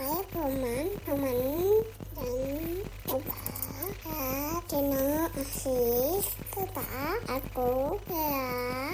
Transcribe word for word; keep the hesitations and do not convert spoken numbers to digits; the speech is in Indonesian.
Saya Roman, Roman dan coba ya channel Asis tetap aku ya.